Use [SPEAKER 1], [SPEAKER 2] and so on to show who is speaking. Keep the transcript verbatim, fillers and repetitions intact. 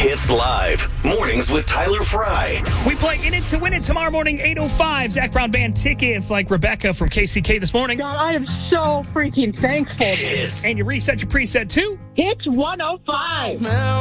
[SPEAKER 1] Hits Live. Mornings with Tyler Fry.
[SPEAKER 2] We play In It to Win It tomorrow morning, eight oh five. Zach Brown Band tickets like Rebecca from K C K this morning.
[SPEAKER 3] God, I am so freaking thankful.
[SPEAKER 1] Hits.
[SPEAKER 2] And you reset your preset to
[SPEAKER 3] Hits one oh five.